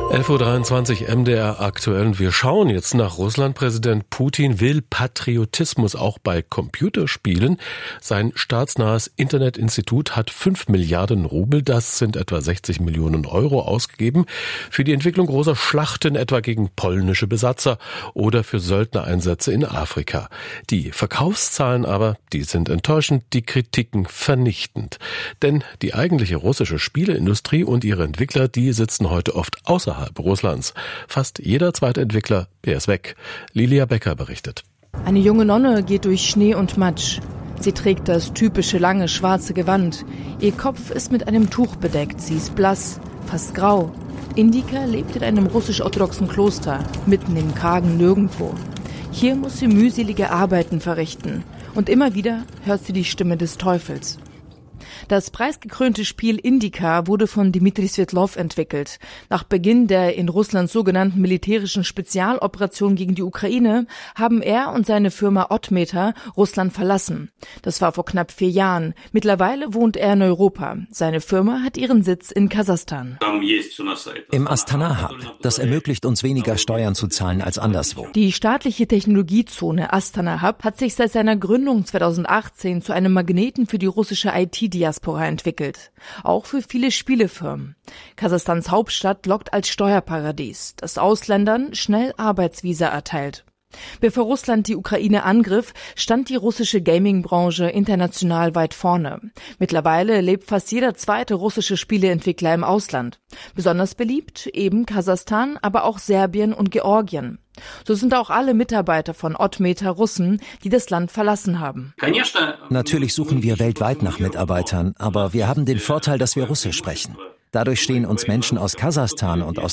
11:23 Uhr MDR aktuell und wir schauen jetzt nach Russland. Präsident Putin will Patriotismus auch bei Computerspielen. Sein staatsnahes Internetinstitut hat 5 Milliarden Rubel, das sind etwa 60 Millionen Euro, ausgegeben für die Entwicklung großer Schlachten, etwa gegen polnische Besatzer oder für Söldnereinsätze in Afrika. Die Verkaufszahlen aber, die sind enttäuschend, die Kritiken vernichtend. Denn die eigentliche russische Spieleindustrie und ihre Entwickler, die sitzen heute oft außerhalb Russlands. Fast jeder zweite Entwickler, der ist weg. Lilia Becker berichtet. Eine junge Nonne geht durch Schnee und Matsch. Sie trägt das typische lange schwarze Gewand. Ihr Kopf ist mit einem Tuch bedeckt. Sie ist blass, fast grau. Indika lebt in einem russisch-orthodoxen Kloster, mitten im kargen Nirgendwo. Hier muss sie mühselige Arbeiten verrichten. Und immer wieder hört sie die Stimme des Teufels. Das preisgekrönte Spiel Indika wurde von Dmitri Svetlov entwickelt. Nach Beginn der in Russland sogenannten militärischen Spezialoperation gegen die Ukraine haben er und seine Firma Oddmeter Russland verlassen. Das war vor knapp 4 Jahren. Mittlerweile wohnt er in Europa. Seine Firma hat ihren Sitz in Kasachstan. Im Astana Hub. Das ermöglicht uns weniger Steuern zu zahlen als anderswo. Die staatliche Technologiezone Astana Hub hat sich seit seiner Gründung 2018 zu einem Magneten für die russische IT-Diaspora entwickelt. Auch für viele Spielefirmen. Kasachstans Hauptstadt lockt als Steuerparadies, das Ausländern schnell Arbeitsvisa erteilt. Bevor Russland die Ukraine angriff, stand die russische Gaming-Branche international weit vorne. Mittlerweile lebt fast jeder zweite russische Spieleentwickler im Ausland. Besonders beliebt eben Kasachstan, aber auch Serbien und Georgien. So sind auch alle Mitarbeiter von Oddmeter Russen, die das Land verlassen haben. Natürlich suchen wir weltweit nach Mitarbeitern, aber wir haben den Vorteil, dass wir Russisch sprechen. Dadurch stehen uns Menschen aus Kasachstan und aus